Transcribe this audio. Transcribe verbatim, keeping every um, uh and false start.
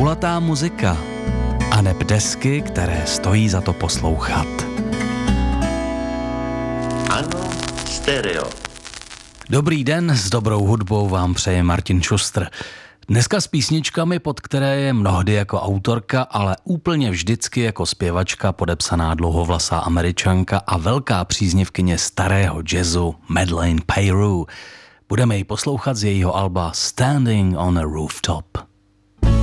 Kulatá muzika a neb desky, které stojí za to poslouchat. Ano, stereo. Dobrý den, s dobrou hudbou vám přeje Martin Šustr. Dneska s písničkami, pod které je mnohdy jako autorka, ale úplně vždycky jako zpěvačka podepsaná dlouhovlasá Američanka a velká příznivkyně starého jazzu Madeleine Peyrou. Budeme ji poslouchat z jejího alba Standing on a Rooftop.